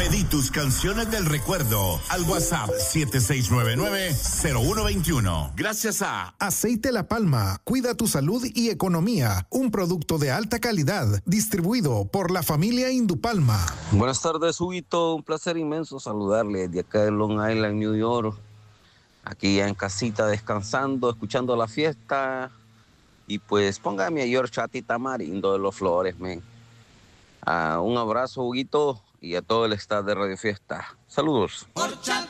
Pedí tus canciones del recuerdo al WhatsApp 7699-0121. Gracias a Aceite La Palma, cuida tu salud y economía. Un producto de alta calidad, distribuido por la familia Indupalma. Buenas tardes, Huguito. Un placer inmenso saludarle de acá de Long Island, New York. Aquí ya en casita descansando, escuchando la fiesta. Y pues póngame a George Chati Tamarindo de los Flores, men. Un abrazo, Huguito, y a todo el staff de Radio Fiesta. Saludos. Horchata